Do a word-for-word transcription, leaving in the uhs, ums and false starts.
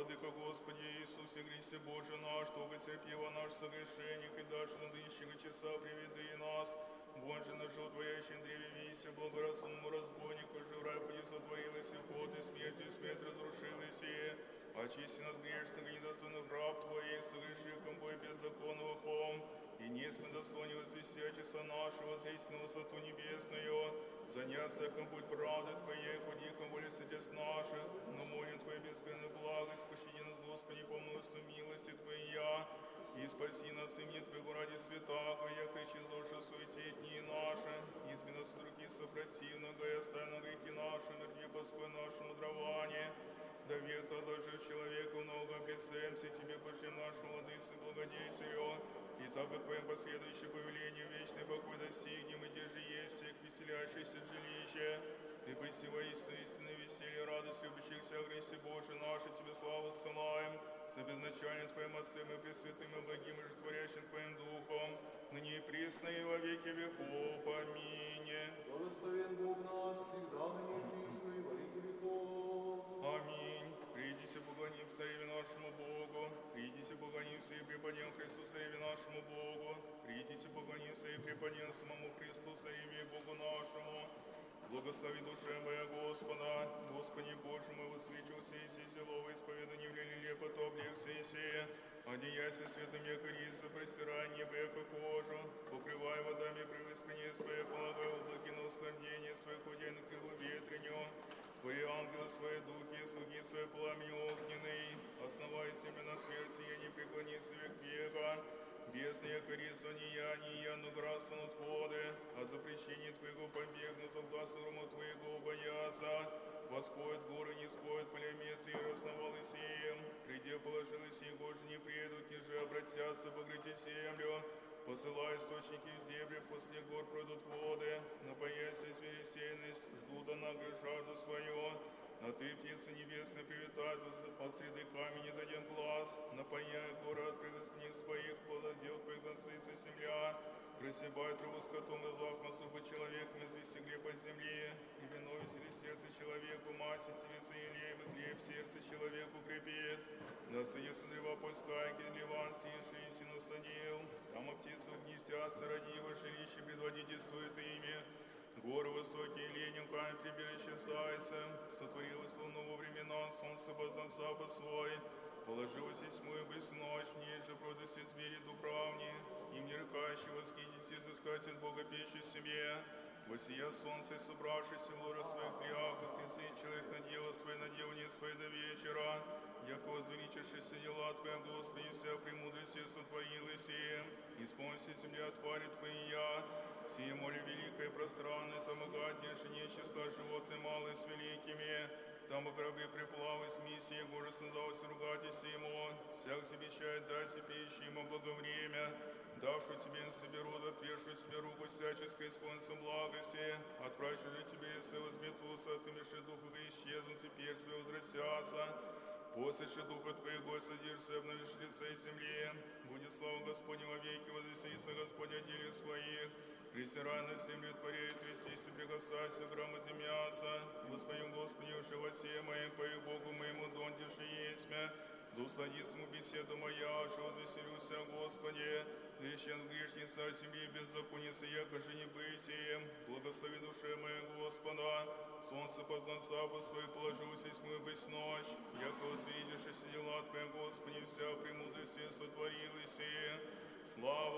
Владыка Господи Иисусе Христе Боже наш, чтобы терпела наш согрешенник и даже надыщего часа приведы нас. Боже, на животворящем древе вися, благоразумному разбойнику, же в рай пути сотворилась и вход, и смертью смерть разрушилась и очисти нас грешных и недостойных раб Твоих, согрешившим бой беззаконного хом, и не сме достойны возвести часа нашего, возвестного высоту небесную, за неостаком путь правды Твоей, ходихом воли сердец наших, но молим Твою бесспенную благость, пощади нас, Господи, по множеству милости Твоя, и спаси нас имени Твоего ради святаго, яко исчезлоши суете дни наши, изми нас с руки сопротивного, и оставь на грехи наши, мертви поской нашему дарованию. Да век отложив человеку много обещаемся Тебе, Боже нашу владыцы, благодетелю, и так по Твоим последующим повелениям вечный покой достигнем, и где же есть всех веселящихся жилище, Ты паси воистину истинное веселье, радость любящих вся Христе Боже наш, и Тебе славу ссылаем, с обезначальным Твоим Отцем и Пресвятым и благим и животворящим Твоим Духом, ныне и присно и во веки веков. Аминь. Благословен Бог наш, всегда ныне и присно и во веки веков. Аминь. Придите, поклоним Цареве нашему Богу, придите, поклонимся и преподем Христу Цареве нашему Богу, придите, поклонимся и преподем самому Христу Цареве и Богу нашему. Благослови душе моя Господа, Господи Боже мой, воскличился Иси зелого, исповедание в леле лепоту облегся Иси, одеяйся светом яко ризы, простирай небо яко кожу, покрывай водами превоспрение свое, полагай облаки на восхождение своих худей на крылу ветреню, Твои ангелы свои духи, слуги свои пламени огненный, основай себя на смерти, я не преклонится век века, бездна яко риза не я, не я, но градство над воды, а запрещение Твоего побегнут, в глаз урму Твоего боятся, восходят горы, не сходят поля места, и расновал и сеем, приди положил и сей гоже не приедут, ниже обратятся, погрыти землю, посылай источники в дебри, после гор пройдут воды, напояйся звери сеянность, ждут она жажду свою, а ты, птицы небесные, привитай, посреди камени дадим глаз, напояй горы от превоспних своих, плододел пригласится земля, просебай траву скотом и злак масу под человеком, извести хлеб от земли, и вино весели сердце человеку, мать веселится елеем, и хлеб сердце человеку крепит, да садится древа польскайки, ливан стиши, и сину садил, там о птицах гнездятся, родиво жилище предводительствует ими, горы высокие ленем, камень прибежище зайцем, сотворилось луну во времена, солнце познал запад свой, положилось и тьму и быть ночь, в ней же продостит звери дубравни, с ним не рыкающего скидите, изыскать от Бога пищу себе, восия солнце, собравшись в лора своих тряг, ты сын человек надела свои наделания свои до вечера, яко возвеличившись дела Твоя, Господи, вся премудростью сотворилась им, исполнится земля твари Твоя, сие море великое и пространное, там огаднее же нечисто, животные малые с великими, там и корабли приплавы с миссией, горы создалось ругайтесь ему, всяк обещает дать и пищи ему благовремя, давшую тебе не соберу, да отвершую тебе руку всяческой исполнится благости, отправши же тебе, если возметутся, отымеши духа и исчезнут, теперь себе возвратятся, после же духа Твоего садишься, обновишь лице земли, будет слава Господня во веки, возвеселится Господь о деле своих, пристирай на землю творей, трястись и прикасайся, грамоты мяса, Господи, Господи, в животе моем, по Богу моему, донде же есть мя, да усладится му беседа моя, же возвеселюся, Господи, лещен грешница о земле беззаконница, яко же не бытием, благослови душе моя Господа, солнце познан запад свой, положился тьму и быть ночь, яко возвидишься дела Твоя, Господи, вся премудростью сотворилась и слава